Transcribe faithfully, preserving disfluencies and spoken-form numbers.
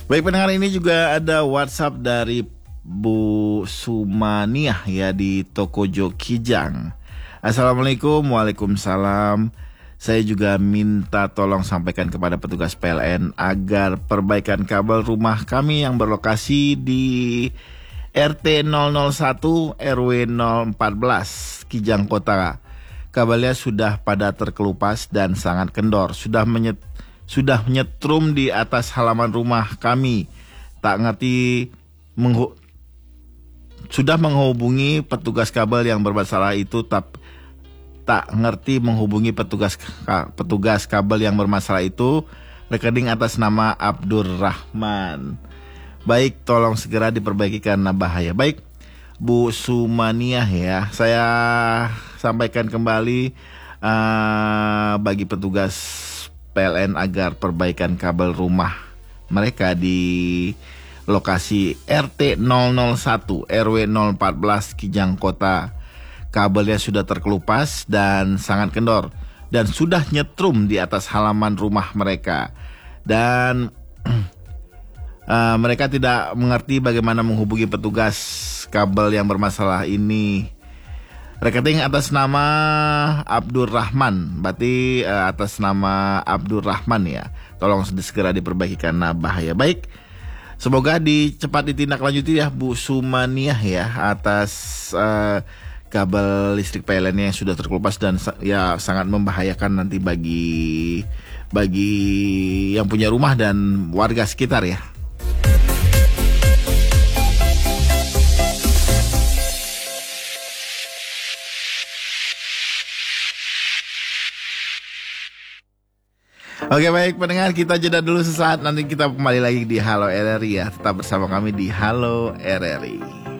Baik pendengar, ini juga ada WhatsApp dari Bu Sumaniah ya di Tokojo Kijang. Assalamualaikum. Waalaikumsalam. Saya juga minta tolong sampaikan kepada petugas P L N agar perbaikan kabel rumah kami yang berlokasi di R T nol nol satu R W nol empat belas Kijang Kota. Kabelnya sudah pada terkelupas dan sangat kendor. Sudah menyet, sudah menyetrum di atas halaman rumah kami. Tak ngerti menghu, sudah menghubungi petugas kabel yang bermasalah itu tak tak ngerti menghubungi petugas petugas kabel yang bermasalah itu. Rekening atas nama Abdurrahman. Baik, tolong segera diperbaiki karena bahaya. Baik, Bu Sumaniah ya, saya sampaikan kembali uh, bagi petugas P L N agar perbaikan kabel rumah mereka di lokasi R T nol nol satu R W nol empat belas Kijang Kota. Kabelnya sudah terkelupas dan sangat kendor dan sudah nyetrum di atas halaman rumah mereka. Dan uh, mereka tidak mengerti bagaimana menghubungi petugas kabel yang bermasalah ini. Rekening atas nama Abdurrahman, berarti uh, atas nama Abdurrahman ya. Tolong segera diperbaiki karena bahaya. Baik, semoga dicepat ditindaklanjuti ya Bu Sumaniah ya atas uh, kabel listrik P L N yang sudah terkelupas dan ya sangat membahayakan nanti bagi bagi yang punya rumah dan warga sekitar ya. Oke baik pendengar, kita jeda dulu sesaat, nanti kita kembali lagi di Halo R R I ya. Tetap bersama kami di Halo R R I.